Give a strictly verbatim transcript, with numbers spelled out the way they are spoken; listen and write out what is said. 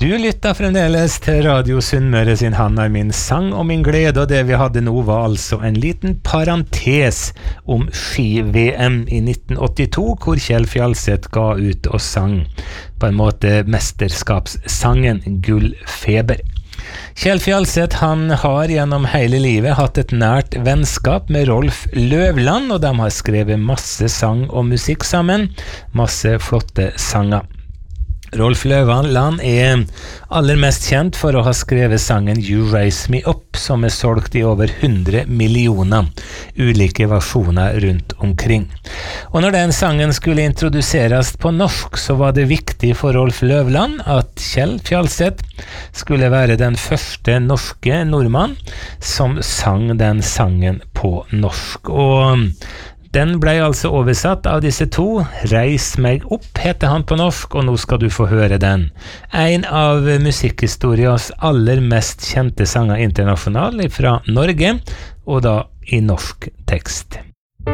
Du lytter fremdeles til Radio Sunnmøre sin Han er min sang og min glede, og det vi hadde nå var altså en liten parentes om ski-V M i nitten åttito, hvor Kjell Fjalseth ga ut og sang på en måte mesterskapssangen Gullfeber. Kjell Fjalseth han har gjennom hele livet hatt et nært vennskap med Rolf Løvland, og de har skrevet masse sang og musikk sammen, masse flotte sanger. Rolf Løvland er aller mest kjent for å ha skrevet sangen You Raise Me Up, som er solgt i over hundre millioner ulike versjoner rundt omkring. Og når den sangen skulle introduseres på norsk, så var det viktig for Rolf Løvland at Kjell Fjalseth skulle være den første norske nordmann som sang den sangen på norsk. Og den ble altså oversatt av disse to. Reis meg opp heter han på norsk, og nå skal du få høre den. En av musikkhistorias aller mest kjente sanger internasjonalt fra Norge, og da i norsk tekst.